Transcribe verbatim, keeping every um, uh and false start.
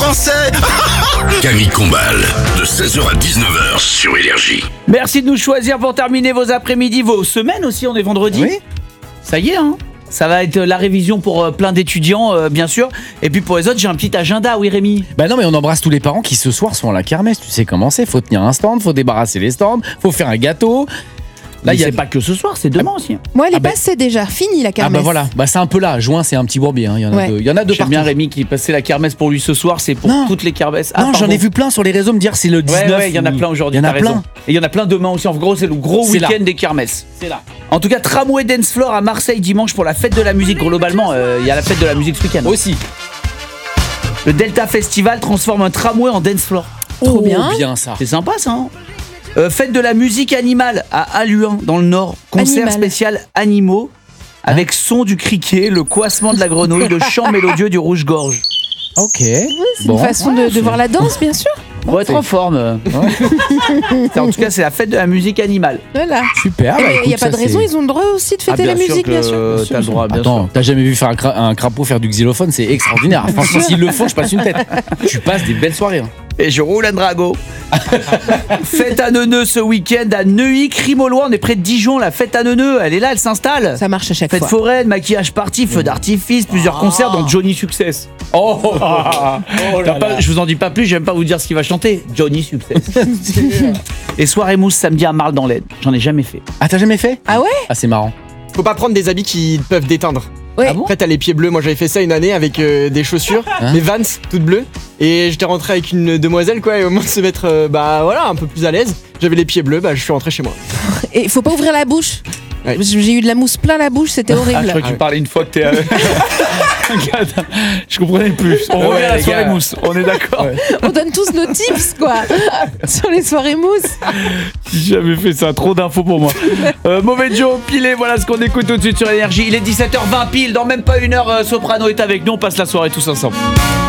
Français. Camille Combal, de seize heures à dix-neuf heures sur Énergie. Merci de nous choisir pour terminer vos après-midi, vos semaines aussi, on est vendredi. Oui. Ça y est, hein. Ça va être la révision pour euh, plein d'étudiants, euh, bien sûr. Et puis pour les autres, j'ai un petit agenda, oui Rémi. Bah non, mais on embrasse tous les parents qui ce soir sont à la kermesse. Tu sais comment c'est, faut tenir un stand, faut débarrasser les stands, faut faire un gâteau. Là, il y a c'est pas que ce soir, c'est demain aussi. Moi, elle est Ah bah- passée déjà, fini la Ah kermesse. bah voilà, bah c'est un peu là, juin c'est un petit bourbier, hein. il y en a Ouais. deux, il y en a deux J'aime partout. bien Rémi qui passait la kermesse pour lui ce soir, c'est pour Non. toutes les kermesses. Ah, Non, j'en pardon. ai vu plein sur les réseaux me dire c'est le dix-neuf. Ouais, ouais, il y en a plein aujourd'hui. Il y en a t'as plein. raison. Et il y en a plein demain aussi. En gros, c'est le gros C'est là. week-end des kermesses. C'est là. En tout cas, Tramway Dance Floor à Marseille dimanche pour la fête de la musique. Globalement, euh, il y a la fête de la musique ce week-end. Aussi. Le Delta Festival transforme un tramway en dance floor. Trop bien. Oh, bien ça. C'est sympa ça. Hein. Euh, fête de la musique animale à Alluin dans le Nord. Concert Animal. spécial animaux avec son du criquet, le coassement de la grenouille, le chant mélodieux du rouge-gorge. Ok. C'est Bon. une façon de, de voir la danse, bien sûr. Pour être en forme. euh. C'est- en tout cas, c'est la fête de la musique animale. Voilà. Super. Il bah, n'y a écoute, pas de ça, raison, c'est- ils ont le droit aussi de fêter Ah, la musique, que bien sûr. t'as le droit, bien Attends, sûr. t'as jamais vu faire un, cra- un crapaud faire du xylophone, c'est extraordinaire. Franchement, s'ils le font, je passe une tête. Tu passes des belles soirées. hein. Et je roule un drago. Fête à Neuneu ce week-end à Neuilly, Crime-aux-Lois. On est près de Dijon. La fête à Neuneu, elle est là, elle s'installe. Ça marche à chaque Fête fois. foraine, maquillage party, feu d'artifice, plusieurs concerts dont Johnny Success. Oh, T'as pas- Je vous en dis pas plus, j'aime pas vous dire ce qu'il va chanter. Johnny Success. Et soirée mousse samedi à Marle dans l'Aisne. J'en ai jamais fait. Ah, t'as jamais fait? Ah ouais? Ah, c'est marrant. Faut pas prendre des habits qui peuvent déteindre. Ouais. Ah bon Après, t'as les pieds bleus. Moi, j'avais fait ça une année avec euh, des chaussures, Hein des Vans toutes bleues. Et j'étais rentré avec une demoiselle, quoi. Et au moment de se mettre, euh, bah voilà, un peu plus à l'aise, j'avais les pieds bleus. Bah, je suis rentré chez moi. Et il faut pas ouvrir la bouche. Ouais. J'ai eu de la mousse plein la bouche, c'était Ah, je horrible. crois que tu parlais une fois que t'es. euh, Regarde, je comprenais plus. On Ouais, revient à la les soirée gars. mousse, on est d'accord. Ouais. On donne tous nos tips, quoi, sur les soirées mousse. J'ai jamais fait ça, trop d'infos pour moi. Euh, mauvais Joe, pilé, voilà ce qu'on écoute tout de suite sur Énergie. Il est dix-sept heures vingt pile, dans même pas une heure, euh, Soprano est avec nous, on passe la soirée tous ensemble.